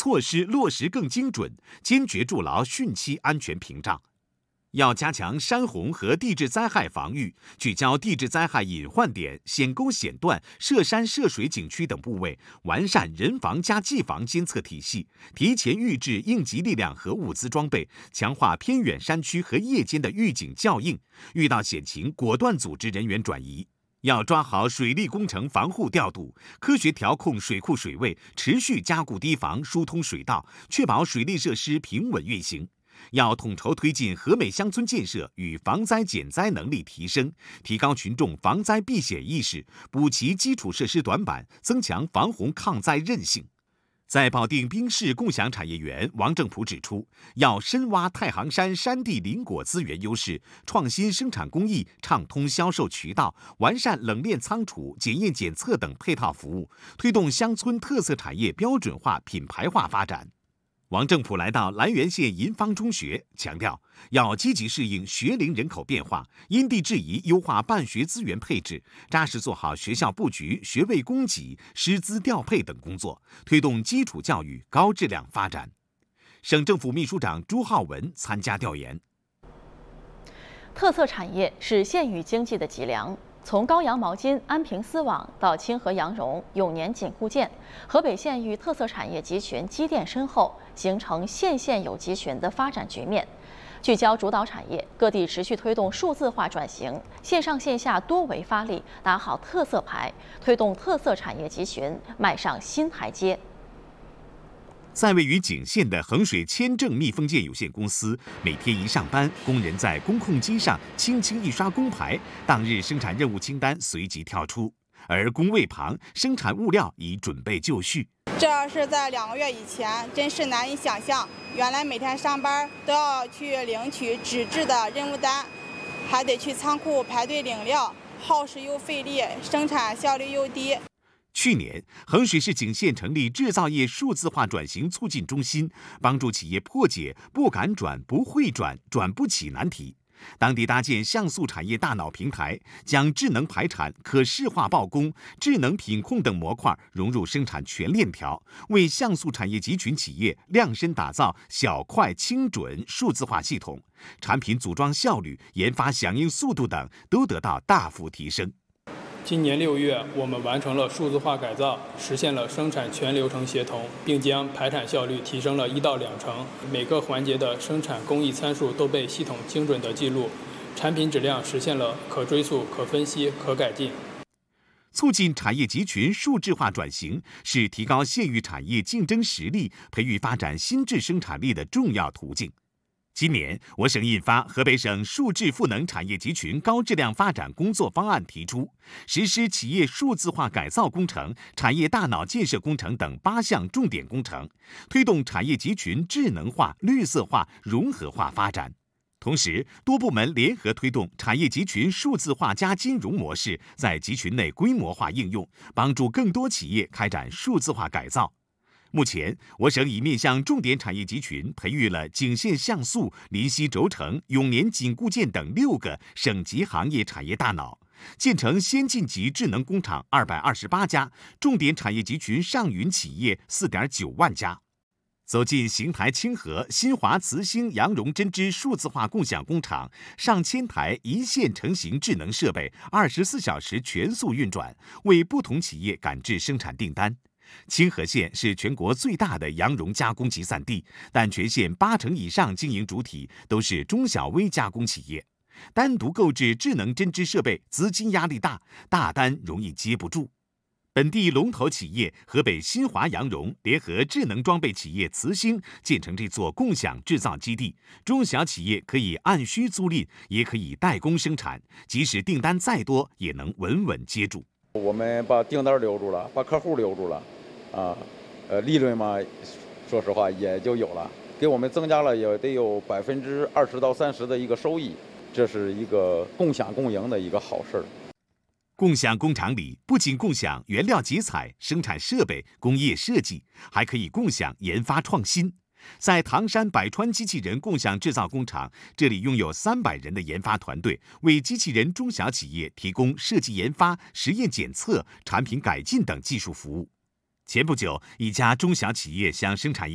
措施落实更精准，坚决筑牢汛期安全屏障。要加强山洪和地质灾害防御，聚焦地质灾害隐患点、险沟险段、涉山涉水景区等部位，完善人防加技防监测体系，提前预置应急力量和物资装备，强化偏远山区和夜间的预警校应，遇到险情果断组织人员转移。要抓好水利工程防护调度，科学调控水库水位，持续加固堤防、疏通水道，确保水利设施平稳运行。要统筹推进和美乡村建设与防灾减灾能力提升，提高群众防灾避险意识，补齐基础设施短板，增强防洪抗灾韧性。在保定冰室共享产业园，王正普指出，要深挖太行山山地林果资源优势，创新生产工艺，畅通销售渠道，完善冷链仓储、检验检测等配套服务，推动乡村特色产业标准化、品牌化发展。王正普来到涞源县银芳中学，强调要积极适应学龄人口变化，因地制宜优化办学资源配置，扎实做好学校布局、学位供给、师资调配等工作，推动基础教育高质量发展。省政府秘书长朱浩文参加调研。 特色产业是县域经济的脊梁。从高阳毛巾、安平丝网到清河羊绒、永年紧固件，河北县域特色产业集群积淀深厚，形成县县有集群的发展局面。聚焦主导产业，各地持续推动数字化转型，线上线下多维发力，打好特色牌，推动特色产业集群迈上新台阶。 在位于景县的衡水千正密封件有限公司，每天一上班，工人在工控机上轻轻一刷工牌，当日生产任务清单随即跳出，而工位旁生产物料已准备就绪。 这要是在2个月以前，真是难以想象，原来每天上班都要去领取纸质的任务单，还得去仓库排队领料，耗时又费力，生产效率又低。 去年，衡水市景县成立制造业数字化转型促进中心，帮助企业破解不敢转、不会转、转不起难题。当地搭建像素产业大脑平台，将智能排产、可视化报工、智能品控等模块融入生产全链条，为像素产业集群企业量身打造小快轻准数字化系统，产品组装效率、研发响应速度等都得到大幅提升。 今年6月，我们完成了数字化改造，实现了生产全流程协同，并将排产效率提升了1到2成。每个环节的生产工艺参数都被系统精准地记录，产品质量实现了可追溯、可分析、可改进。 促进产业集群数字化转型是提高县域产业竞争实力、培育发展新质生产力的重要途径。今年，我省印发《河北省数字赋能产业集群高质量发展工作方案》，提出实施企业数字化改造工程、产业大脑建设工程等8项重点工程，推动产业集群智能化、绿色化、融合化发展。同时，多部门联合推动产业集群数字化加金融模式在集群内规模化应用，帮助更多企业开展数字化改造。目前，我省已面向重点产业集群培育了景县像素、临溪轴承、永年紧固件等6个省级行业产业大脑，建成先进级智能工厂228家，重点产业集群上云企业4.9万家。走进邢台清河新华磁兴羊绒针织数字化共享工厂，上千台一线成型智能设备24小时全速运转，为不同企业赶制生产订单。清河县是全国最大的羊绒加工集散地，但全县80%以上经营主体都是中小微加工企业，单独购置智能针织设备资金压力大，大单容易接不住。本地龙头企业河北新华羊绒联合智能装备企业磁兴建成这座共享制造基地，中小企业可以按需租赁，也可以代工生产，即使订单再多，也能稳稳接住。 我们把订单留住了，把客户留住了，利润嘛，说实话也就有了，给我们增加了也得有20%到30%的一个收益，这是一个共享共赢的一个好事儿。 共享工厂里不仅共享原料集采、生产设备、工业设计，还可以共享研发创新。在唐山百川机器人共享制造工厂，这里拥有300人的研发团队，为机器人中小企业提供设计研发、实验检测、产品改进等技术服务。前不久，一家中小企业向生产